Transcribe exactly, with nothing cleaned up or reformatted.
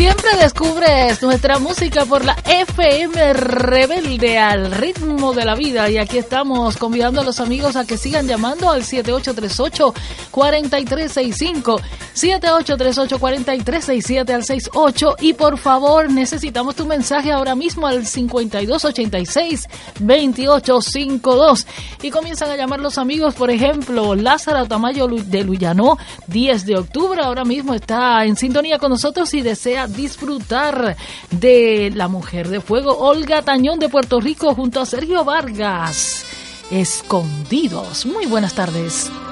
Siempre descubres nuestra música por la F M Rebelde, al ritmo de la vida. Y aquí estamos convidando a los amigos a que sigan llamando al siete ocho tres ocho, cuatro tres seis cinco, siete ocho tres ocho, cuatro tres seis siete al seis ocho. Y por favor, necesitamos tu mensaje ahora mismo al cincuenta y dos ochenta y seis, veintiocho cincuenta y dos. Y comienzan a llamar los amigos, por ejemplo, Lázaro Tamayo de Luyanó, diez de octubre, ahora mismo está en sintonía con nosotros y desea disfrutar de La Mujer de Fuego. Olga Tañón de Puerto Rico junto a Sergio Vargas, Escondidos. Muy buenas tardes.